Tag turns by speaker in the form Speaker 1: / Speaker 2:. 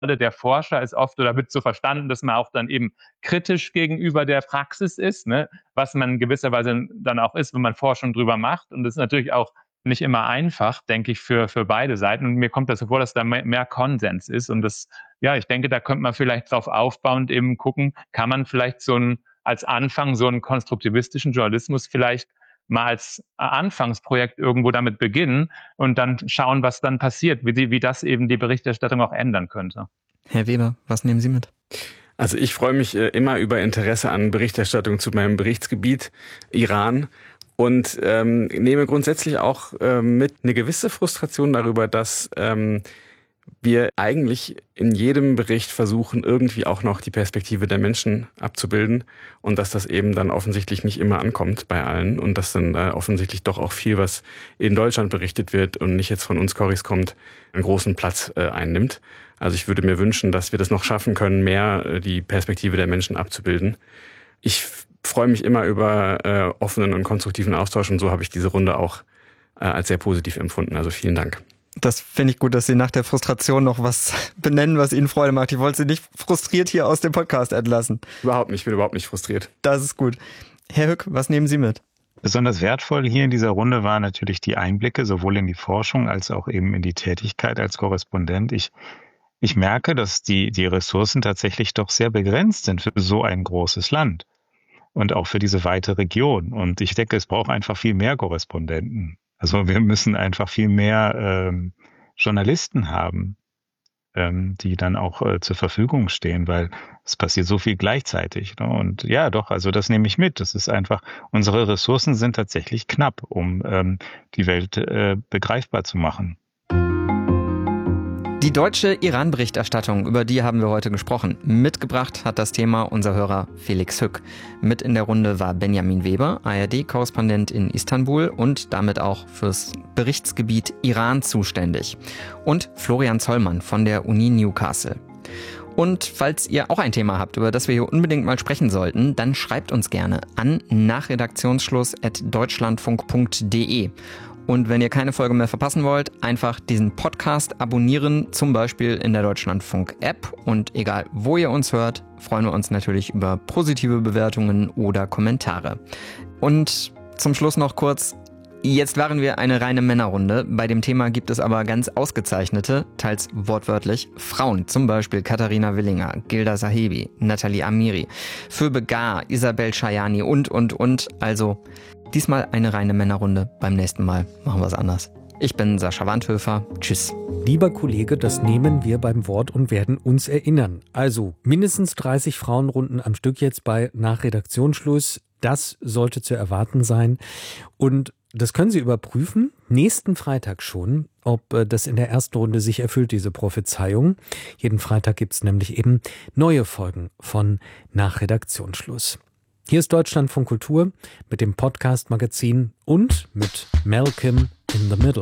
Speaker 1: der Forscher ist oft oder wird so verstanden, dass man auch dann eben kritisch gegenüber der Praxis ist, ne? Was man gewisserweise dann auch ist, wenn man Forschung drüber macht. Und das ist natürlich auch nicht immer einfach, denke ich, für beide Seiten. Und mir kommt das so vor, dass da mehr Konsens ist. Und das, ja, ich denke, da könnte man vielleicht drauf aufbauend eben gucken, kann man vielleicht als Anfang so einen konstruktivistischen Journalismus vielleicht mal als Anfangsprojekt irgendwo damit beginnen und dann schauen, was dann passiert, wie das eben die Berichterstattung auch ändern könnte.
Speaker 2: Herr Weber, was nehmen Sie mit?
Speaker 3: Also ich freue mich immer über Interesse an Berichterstattung zu meinem Berichtsgebiet Iran und nehme grundsätzlich auch mit eine gewisse Frustration darüber, dass wir eigentlich in jedem Bericht versuchen, irgendwie auch noch die Perspektive der Menschen abzubilden und dass das eben dann offensichtlich nicht immer ankommt bei allen und dass dann offensichtlich doch auch viel, was in Deutschland berichtet wird und nicht jetzt von uns Corrys kommt, einen großen Platz einnimmt. Also ich würde mir wünschen, dass wir das noch schaffen können, mehr die Perspektive der Menschen abzubilden. Ich freue mich immer über offenen und konstruktiven Austausch und so habe ich diese Runde auch als sehr positiv empfunden. Also vielen Dank.
Speaker 2: Das finde ich gut, dass Sie nach der Frustration noch was benennen, was Ihnen Freude macht. Ich wollte Sie nicht frustriert hier aus dem Podcast entlassen.
Speaker 3: Überhaupt nicht, ich bin überhaupt nicht frustriert.
Speaker 2: Das ist gut. Herr Hück, was nehmen Sie mit?
Speaker 4: Besonders wertvoll hier in dieser Runde waren natürlich die Einblicke, sowohl in die Forschung als auch eben in die Tätigkeit als Korrespondent. Ich merke, dass die Ressourcen tatsächlich doch sehr begrenzt sind für so ein großes Land und auch für diese weite Region. Und ich denke, es braucht einfach viel mehr Korrespondenten. Also wir müssen einfach viel mehr Journalisten haben, die dann auch zur Verfügung stehen, weil es passiert so viel gleichzeitig. Ne? Und ja, doch, also das nehme ich mit. Das ist einfach, unsere Ressourcen sind tatsächlich knapp, um die Welt begreifbar zu machen.
Speaker 2: Die deutsche Iran-Berichterstattung, über die haben wir heute gesprochen. Mitgebracht hat das Thema unser Hörer Felix Hück. Mit in der Runde war Benjamin Weber, ARD-Korrespondent in Istanbul und damit auch fürs Berichtsgebiet Iran zuständig. Und Florian Zollmann von der Uni Newcastle. Und falls ihr auch ein Thema habt, über das wir hier unbedingt mal sprechen sollten, dann schreibt uns gerne an nachredaktionsschluss@deutschlandfunk.de. Und wenn ihr keine Folge mehr verpassen wollt, einfach diesen Podcast abonnieren, zum Beispiel in der Deutschlandfunk-App. Und egal, wo ihr uns hört, freuen wir uns natürlich über positive Bewertungen oder Kommentare. Und zum Schluss noch kurz, jetzt waren wir eine reine Männerrunde. Bei dem Thema gibt es aber ganz ausgezeichnete, teils wortwörtlich, Frauen. Zum Beispiel Katharina Willinger, Gilda Sahibi, Nathalie Amiri, Phoebe Gar, Isabel Schajani und. Also diesmal eine reine Männerrunde. Beim nächsten Mal machen wir es anders. Ich bin Sascha Wandhöfer. Tschüss.
Speaker 5: Lieber Kollege, das nehmen wir beim Wort und werden uns erinnern. Also mindestens 30 Frauenrunden am Stück jetzt bei nach Redaktionsschluss. Das sollte zu erwarten sein. Und das können Sie überprüfen, nächsten Freitag schon, ob das in der ersten Runde sich erfüllt, diese Prophezeiung. Jeden Freitag gibt es nämlich eben neue Folgen von nach Redaktionsschluss. Hier ist Deutschlandfunk Kultur mit dem Podcast-Magazin und mit Malcolm in the Middle.